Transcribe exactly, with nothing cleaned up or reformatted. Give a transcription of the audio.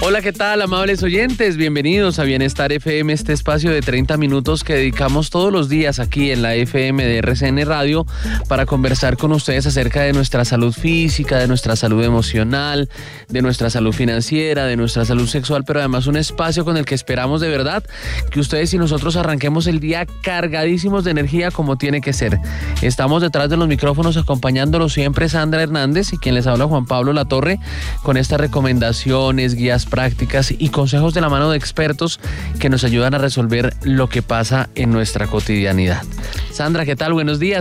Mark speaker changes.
Speaker 1: Hola, ¿qué tal, amables oyentes? Bienvenidos a Bienestar F M, este espacio de treinta minutos que dedicamos todos los días aquí en la F M de R C N Radio para conversar con ustedes acerca de nuestra salud física, de nuestra salud emocional, de nuestra salud financiera, de nuestra salud sexual, pero además un espacio con el que esperamos de verdad que ustedes y nosotros arranquemos el día cargadísimos de energía como tiene que ser. Estamos detrás de los micrófonos acompañándolos siempre Sandra Hernández y quien les habla Juan Pablo Latorre con estas recomendaciones, guías prácticas y consejos de la mano de expertos que nos ayudan a resolver lo que pasa en nuestra cotidianidad. Sandra, ¿qué tal? Buenos días.